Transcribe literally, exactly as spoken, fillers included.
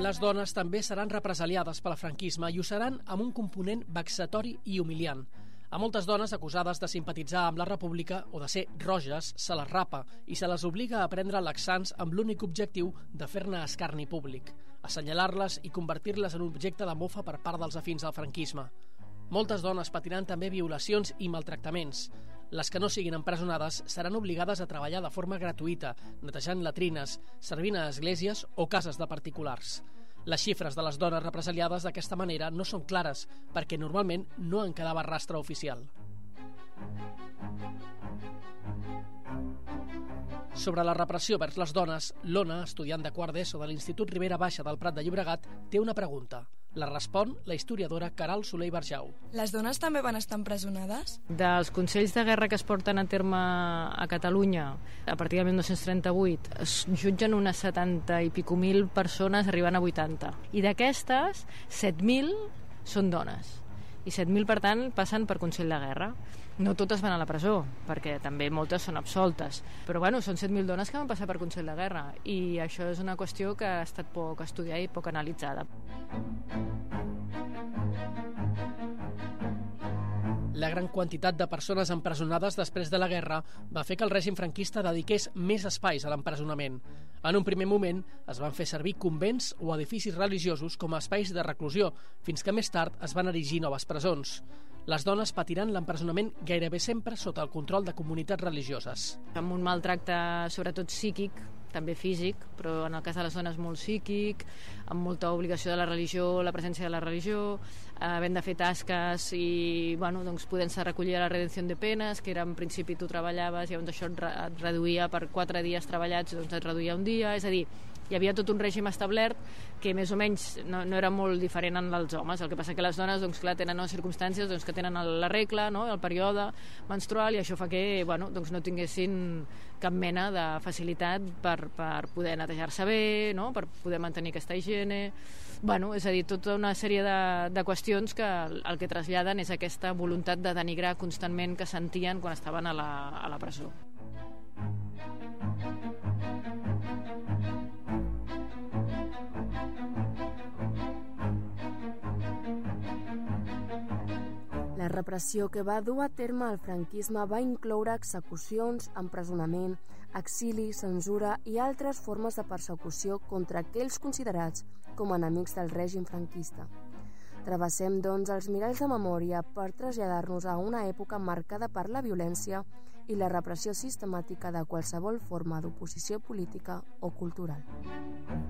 Les dones també seran represaliades pel franquisme i ho seran amb un component vexatori i humiliant. A moltes dones acusades de simpatitzar amb la República o de ser roges se les rapa i se les obliga a prendre laxants amb l'únic objectiu de fer-ne escarni públic, assenyalar-les i convertir-les en objecte de mofa per part dels afins al franquisme. Moltes dones patiran també violacions i maltractaments. Les que no siguin empresonades seran obligades a treballar de forma gratuïta, netejant latrines, servint a esglésies o cases de particulars. Les xifres de les dones represaliades d'aquesta manera no són clares, perquè normalment no en quedava rastre oficial. Sobre la repressió vers les dones, l'Ona, estudiant de quart d'ESO de l'Institut Ribera Baixa del Prat de Llobregat, té una pregunta. La respon la historiadora Caral Soler i Barjau. Les dones també van estar empresonades? Dels consells de guerra que es porten a terme a Catalunya, a partir del dinou trenta-vuit, es jutgen unes setanta i pico mil persones arribant a vuitanta. I d'aquestes, set mil són dones. I set mil, per tant, passen per Consell de Guerra. No totes van a la presó, perquè també moltes són absoltes. Però, bueno, són set mil dones que van passar per Consell de Guerra, i això és una qüestió que ha estat poc estudiada i poc analitzada. La gran quantitat de persones empresonades després de la guerra va fer que el règim franquista dediqués més espais a l'empresonament. En un primer moment es van fer servir convents o edificis religiosos com a espais de reclusió, fins que més tard es van erigir noves presons. Les dones patiran l'empresonament gairebé sempre sota el control de comunitats religioses. Amb un maltracte sobretot psíquic, també físic, però en el cas de les dones molt psíquic, amb molta obligació de la religió, la presència de la religió, havent de fer tasques i, bueno, doncs podent-se recollir a la redenció de penes, que era en principi tu treballaves i llavors això et reduïa per quatre dies treballats, doncs et reduïa un dia, és a dir, hi havia tot un règim establert que més o menys no, no era molt diferent en els homes. El que passa que les dones, doncs clar, tenen unes circumstàncies doncs, que tenen la regla, no?, el període menstrual, i això fa que, bueno, doncs no tinguessin cap mena de facilitat per, per poder netejar-se bé, no?, per poder mantenir aquesta higiene. Bueno, és a dir, tota una sèrie de, de qüestions que el, el que traslladen és aquesta voluntat de denigrar constantment que sentien quan estaven a la, a la presó. La repressió que va dur a terme el franquisme va incloure execucions, empresonament, exili, censura i altres formes de persecució contra aquells considerats com a enemics del règim franquista. Travessem, doncs, els miralls de memòria per traslladar-nos a una època marcada per la violència i la repressió sistemàtica de qualsevol forma d'oposició política o cultural.